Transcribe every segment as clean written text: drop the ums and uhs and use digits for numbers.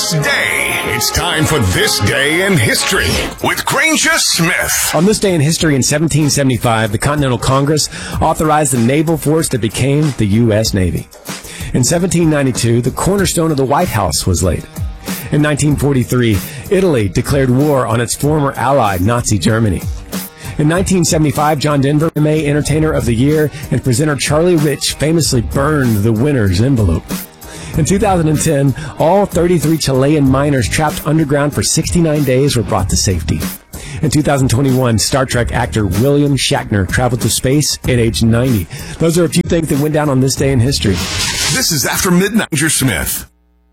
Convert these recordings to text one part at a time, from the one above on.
this day. It's time for This Day in History with Granger Smith. On this day in history in 1775, the Continental Congress authorized the naval force that became the U.S. Navy. In 1792, the cornerstone of the White House was laid. In 1943, Italy declared war on its former ally, Nazi Germany. In 1975, John Denver, MA Entertainer of the Year, and presenter Charlie Rich famously burned the winner's envelope. In 2010, all 33 Chilean miners trapped underground for 69 days were brought to safety. In 2021, Star Trek actor William Shatner traveled to space at age 90. Those are a few things that went down on this day in history. This is After Midnight, Granger Smith.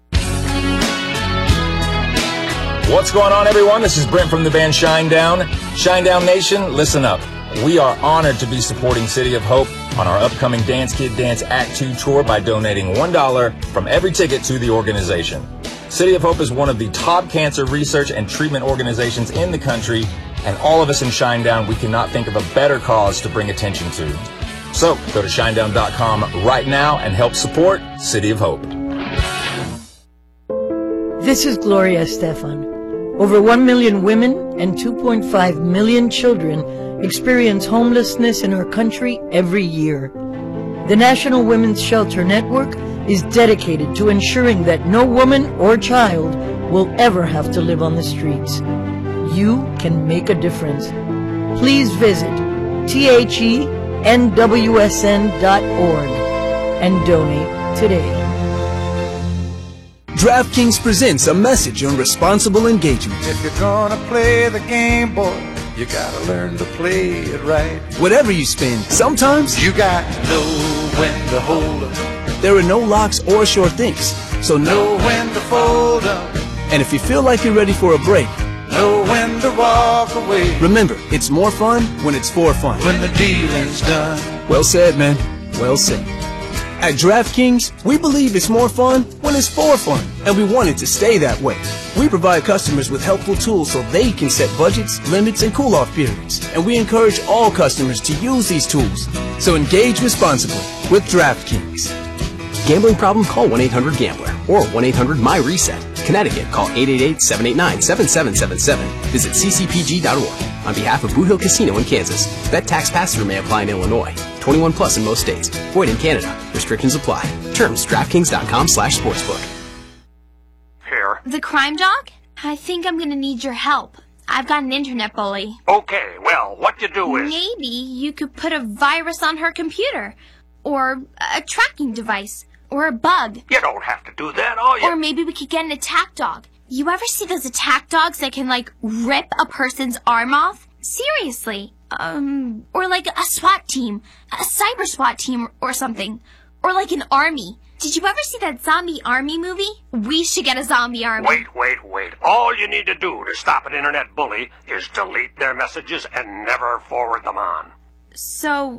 What's going on, everyone? This is Brent from the band Shinedown. Shinedown Nation, listen up. We are honored to be supporting City of Hope on our upcoming Dance Kid Dance Act 2 tour by donating $1 from every ticket to the organization. City of Hope is one of the top cancer research and treatment organizations in the country, and all of us in Shinedown, we cannot think of a better cause to bring attention to. So, go to shinedown.com right now and help support City of Hope. This is Gloria Estefan. Over 1 million women and 2.5 million children experience homelessness in our country every year. The National Women's Shelter Network is dedicated to ensuring that no woman or child will ever have to live on the streets. You can make a difference. Please visit thenwsn.org and donate today. DraftKings presents a message on responsible engagement. If you're gonna play the game, boy, you gotta learn to play it right. Whatever you spend, sometimes you got to know when to hold 'em. There are no locks or sure things, so know when to fold 'em. And if you feel like you're ready for a break, know when to walk away. Remember, it's more fun when it's for fun. When the dealing's done. Well said, man. Well said. At DraftKings, we believe it's more fun when it's for fun, and we want it to stay that way. We provide customers with helpful tools so they can set budgets, limits, and cool-off periods, and we encourage all customers to use these tools. So engage responsibly with DraftKings. Gambling problem? Call 1-800-GAMBLER or 1-800-MY-RESET. Connecticut, call 888-789-7777. Visit ccpg.org. On behalf of Boot Hill Casino in Kansas, bet tax pass-through may apply in Illinois. 21 plus in most states. Void in Canada. Restrictions apply. Terms, DraftKings.com/sportsbook. Here. The crime dog? I think I'm gonna need your help. I've got an internet bully. Okay, well, what you do is... Maybe you could put a virus on her computer. Or a tracking device. Or a bug. You don't have to do that, all you... Or maybe we could get an attack dog. You ever see those attack dogs that can, rip a person's arm off? Seriously. Or like a SWAT team. A cyber SWAT team or something. Or like an army. Did you ever see that zombie army movie? We should get a zombie army. Wait. All you need to do to stop an internet bully is delete their messages and never forward them on. So,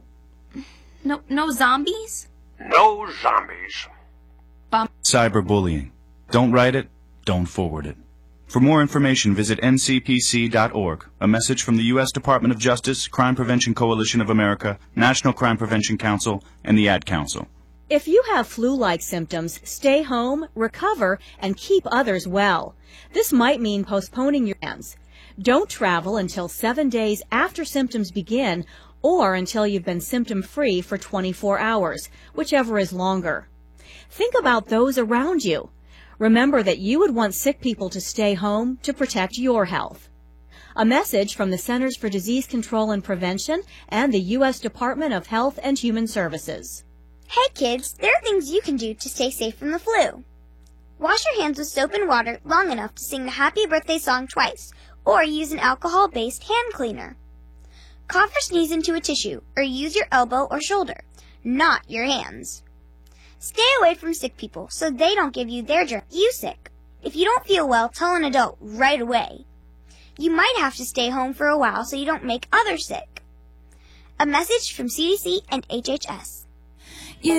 no zombies? No zombies. Cyberbullying. Don't write it, don't forward it. For more information, visit ncpc.org. A message from the U.S. Department of Justice, Crime Prevention Coalition of America, National Crime Prevention Council, and the Ad Council. If you have flu-like symptoms, stay home, recover, and keep others well. This might mean postponing your plans. Don't travel until 7 days after symptoms begin or until you've been symptom-free for 24 hours, whichever is longer. Think about those around you. Remember that you would want sick people to stay home to protect your health. A message from the Centers for Disease Control and Prevention and the U.S. Department of Health and Human Services. Hey kids, there are things you can do to stay safe from the flu. Wash your hands with soap and water long enough to sing the happy birthday song twice, or use an alcohol-based hand cleaner. Cough or sneeze into a tissue, or use your elbow or shoulder, not your hands. Stay away from sick people so they don't give you their germs. You sick. If you don't feel well, tell an adult right away. You might have to stay home for a while so you don't make others sick. A message from CDC and HHS.